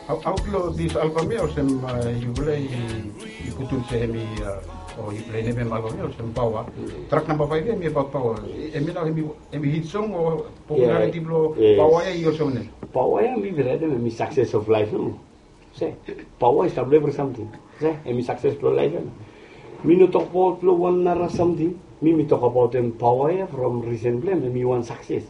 outlaw this album ya sem you boleh ikutin sehemi or you play name album ya sem power track number 5 ya about power emi hit song or popularity blow power ya your song power ya mi berada mi success of life no say power is tablet for something say emi success of life mi no talk about flow one nara something mi talk about them power ya from recent blame mi one success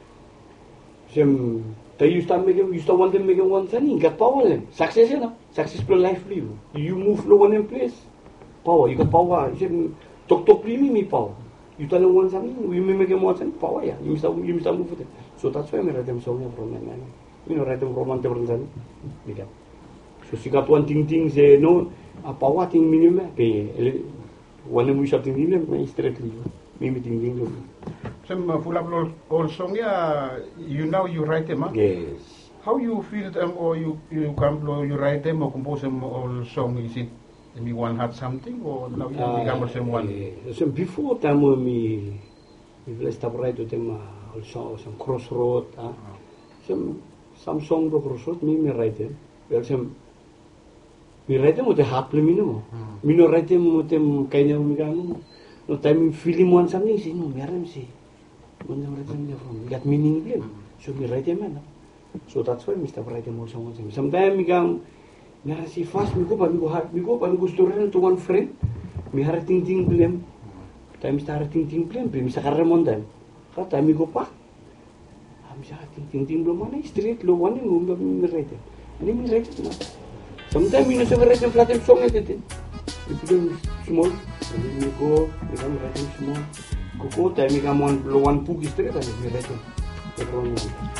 sem you start want them making one thing, got power then. Success, successful life live. You move low one in place. Power, you got power. You talk me power. You tell them one something, we may make one thing, power, yeah. You must move with it. So that's why I write them song from man. You know, write them romantic different thing. So she got one thing, say no, a power thing minimum, pay. One we shot in minimum, straight leave. Maybe thinking. Some full of all song ya you write them yes how you feel them or you write them or compose them all song is it maybe one had something or now you become some one so before time me let's start write them also some crossroad some song do crossroad me write them well some me write them with the heart me no write them with them kanya me no time feeling one something say no me say when I'm writing from got meaning again. So we write them so that's why Mr. write them also once. Sometimes we come see fast we go story to one friend. We have ting blame. Time start ting blame. Mr. Ramon time. Time we go back. I'm ting blame money street low one we write it. And we write it. Sometimes we never write them flat song at it. We put them small and then we go become writing small. Kuko time we come on low one book straight and we write it.